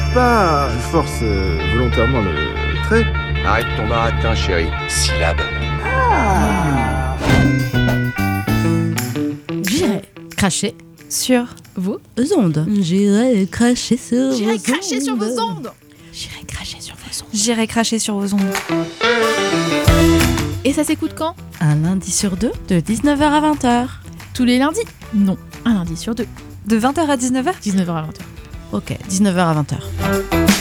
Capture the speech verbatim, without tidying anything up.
pas. Je force euh, volontairement le trait. Arrête ton baratin, chérie. Syllabe. J'irai cracher Sur vos ondes. J'irai cracher sur J'irai vos cracher sur vos ondes. ondes. J'irai cracher sur vos ondes. J'irai cracher sur vos ondes. Et ça s'écoute quand? Un lundi sur deux, de dix-neuf heures à vingt heures. Tous les lundis? Non, un lundi sur deux. De vingt heures à dix-neuf heures? dix-neuf heures à vingt heures. Ok, dix-neuf heures à vingt heures.